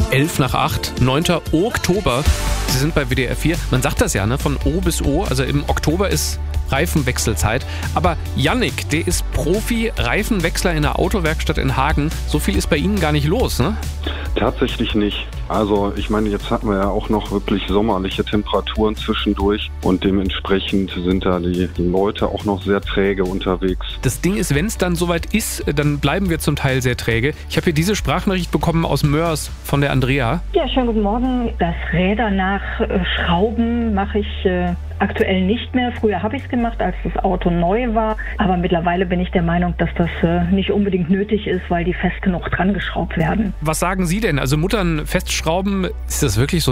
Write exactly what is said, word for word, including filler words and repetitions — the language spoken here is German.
elf nach acht, neunter Oktober. Sie sind bei W D R vier. Man sagt das ja, ne? Von O bis O. Also im Oktober ist Reifenwechselzeit. Aber Yannick, der ist Profi-Reifenwechsler in der Autowerkstatt in Hagen. So viel ist bei Ihnen gar nicht los, ne? Tatsächlich nicht. Also ich meine, jetzt hatten wir ja auch noch wirklich sommerliche Temperaturen zwischendurch und dementsprechend sind da die Leute auch noch sehr träge unterwegs. Das Ding ist, wenn es dann soweit ist, dann bleiben wir zum Teil sehr träge. Ich habe hier diese Sprachnachricht bekommen aus Mörs von der Andrea. Ja, schönen guten Morgen. Das Räder nachschrauben mache ich äh, aktuell nicht mehr. Früher habe ich es gemacht, als das Auto neu war. Aber mittlerweile bin ich der Meinung, dass das äh, nicht unbedingt nötig ist, weil die fest genug dran geschraubt werden. Was sagen Sie denn? Also Muttern festschrauben, ist das wirklich so